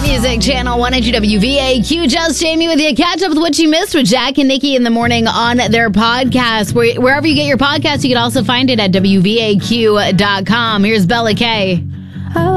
Music Channel 102 WVAQ. Just Jamie with you. Catch up with what you missed with Jack and Nikki in the morning on their podcast. Wherever you get your podcast, you can also find it at WVAQ.com. Here's Bella K.